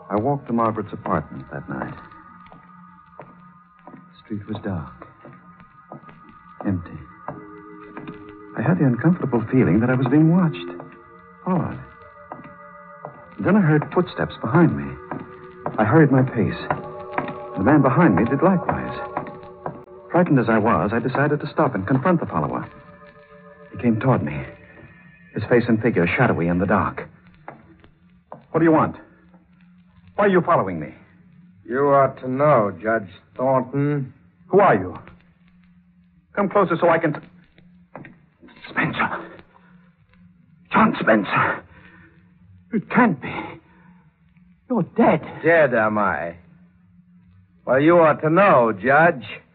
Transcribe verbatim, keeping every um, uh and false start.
I walked to Margaret's apartment that night. The street was dark. Empty. I had the uncomfortable feeling that I was being watched. Followed. Then I heard footsteps behind me. I hurried my pace. The man behind me did likewise. Frightened as I was, I decided to stop and confront the follower. He came toward me, his face and figure shadowy in the dark. What do you want? Why are you following me? You ought to know, Judge Thornton. Who are you? Come closer so I can... T- Spencer. John Spencer. It can't be. You're dead. Dead, am I? Well, you ought to know, Judge.